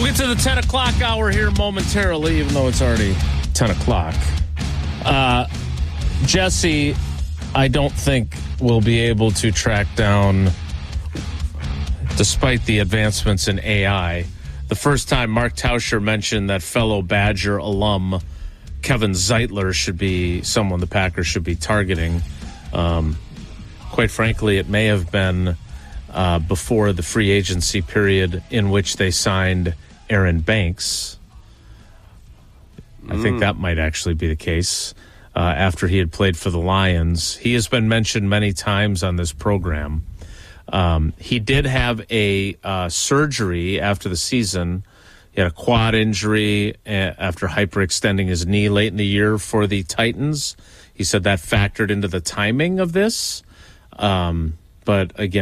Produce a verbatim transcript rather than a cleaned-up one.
We'll get to the ten o'clock hour here momentarily, even though it's already ten o'clock. Uh, Jesse, I don't think we'll be able to track down, despite the advancements in A I, the first time Mark Tauscher mentioned that fellow Badger alum Kevin Zeitler should be someone the Packers should be targeting. Um, quite frankly, it may have been uh, before the free agency period in which they signed Aaron Banks. I think that might actually be the case. Uh, after he had played for the Lions, he has been mentioned many times on this program. Um, he did have a uh, surgery after the season. He had a quad injury after hyperextending his knee late in the year for the Titans. He said that factored into the timing of this. Um, but again,